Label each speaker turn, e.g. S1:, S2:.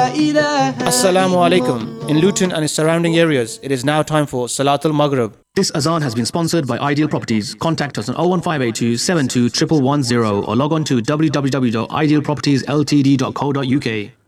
S1: Assalamu alaikum. In Luton and its surrounding areas, it is now time for Salatul Maghrib.
S2: This azan has been sponsored by Ideal Properties. Contact us on 01582 72 1110 or log on to www.idealpropertiesltd.co.uk.